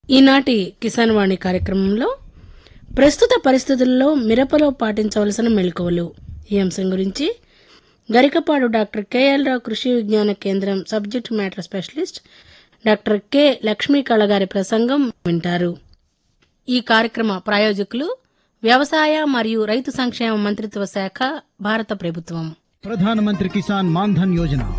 ఈనాటి కిసాన్ వాణి కార్యక్రమంలో ప్రస్తుత పరిస్థితుల్లో మిరపలో పాటించవలసిన మెళకువలు ఈ అంశం గురించి గరికపాడు డాక్టర్ కెఎల్ రావు కృషి విజ్ఞాన కేంద్రం subject matter specialist doctor K Lakshmi కళ గారి ప్రసంగం వింటారు. ఈ కార్యక్రమ ప్రాయోజకులు వ్యవసాయ మరియు రైతు సంక్షేమ మంత్రిత్వ శాఖ, భారత ప్రభుత్వం. ప్రధానమంత్రి కిసాన్ మాన్ ధన్ యోజన